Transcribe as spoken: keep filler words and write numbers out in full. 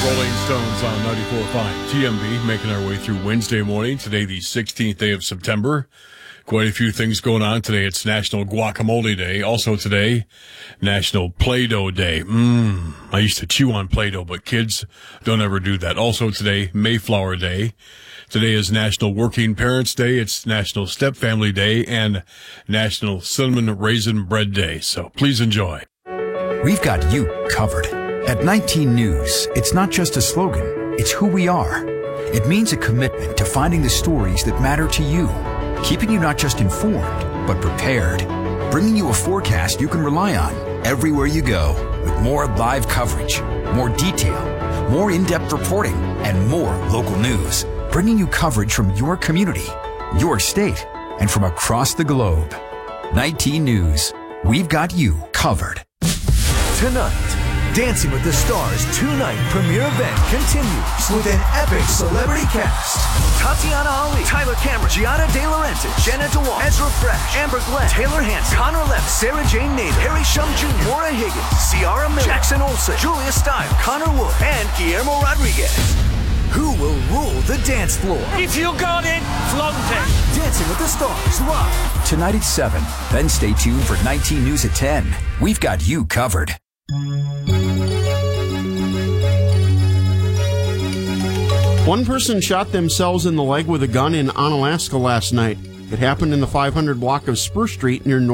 Rolling Stones on ninety-four point five T M B, making our way through Wednesday morning. Today, the sixteenth day of September. Quite a few things going on today. It's National Guacamole Day. Also today, National Play-Doh Day. Mmm, I used to chew on Play-Doh, but kids don't ever do that. Also today, Mayflower Day. Today is National Working Parents Day. It's National Step Family Day and National Cinnamon Raisin Bread Day. So please enjoy. We've got you covered. At nineteen News, it's not just a slogan, it's who we are. It means a commitment to finding the stories that matter to you, keeping you not just informed, but prepared, bringing you a forecast you can rely on everywhere you go, with more live coverage, more detail, more in-depth reporting, and more local news, bringing you coverage from your community, your state, and from across the globe. nineteen News, we've got you covered. Tonight, Dancing with the Stars two-night premiere event continues with an epic celebrity cast. Tatiana Ali, Tyler Cameron, Giada De Laurentiis, Jenna Dewan, Ezra Fresh, Amber Glenn, Taylor Hanson, Connor Levitt, Sarah Jane Nader, Harry Shum Junior, Maura Higgins, Ciara Miller, Jackson Olsen, Julia Stiles, Connor Wood, and Guillermo Rodriguez. Who will rule the dance floor? If you got it, flaunt it. Dancing with the Stars live tonight at seven. Then stay tuned for nineteen News at ten. We've got you covered. One person shot themselves in the leg with a gun in Onalaska last night. It happened in the five hundred block of Spur Street near North.